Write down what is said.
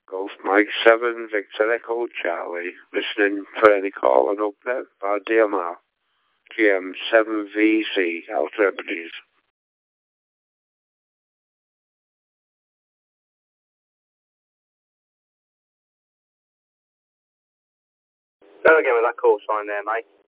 Golf Mike 7, Victor Echo Charlie, listening for any call and update by DMR, GM 7VC, Outer Hebrides. Go again with that call sign there, mate.